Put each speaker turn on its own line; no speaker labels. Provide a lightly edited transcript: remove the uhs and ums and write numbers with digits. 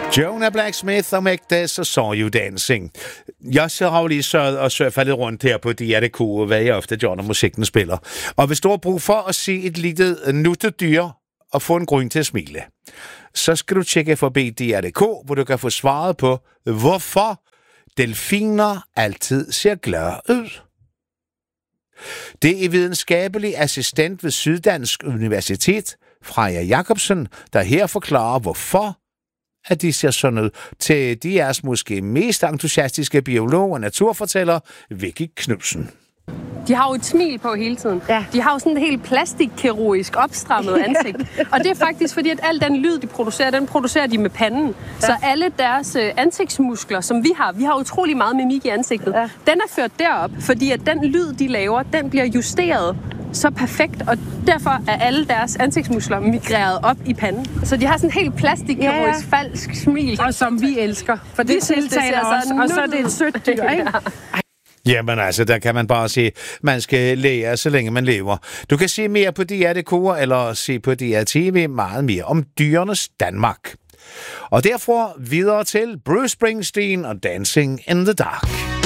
Jonah Blacksmith og Magdas og Saw You Dancing. Jeg har jo lige sørget og surfet lidt rundt her på DR.dk, hvad jeg ofte gør, når musikken spiller. Og hvis du har brug for at se et lille nuttedyr og få en grund til at smile, så skal du tjekke forbi DR.dk, hvor du kan få svaret på, hvorfor delfiner altid ser glade ud. Det er videnskabelig assistent ved Syddansk Universitet, Freja Jacobsen, der her forklarer, hvorfor at de ser sådan ud, til DR's måske mest entusiastiske biolog og naturfortæller, Vicky Knudsen.
De har jo et smil på hele tiden. Ja. De har jo sådan et helt plastikkirurgisk opstrammet ansigt. Og det er faktisk fordi, at al den lyd, de producerer, den producerer de med panden. Ja. Så alle deres ansigtsmuskler, som vi har utrolig meget mimik i ansigtet, den er ført derop, fordi at den lyd, de laver, den bliver justeret så perfekt, og derfor er alle deres ansigtsmuskler migreret op i panden. Så de har sådan en helt plastikkirurgisk falsk smil.
Og som vi elsker, for det tiltaler os, og så er det et sødt dyr, ikke?
Jamen altså, der kan man bare sige, man skal lære, så længe man lever. Du kan se mere på DR.dk, eller se på DR.tv meget mere om dyrenes Danmark. Og derfor videre til Bruce Springsteen og Dancing in the Dark.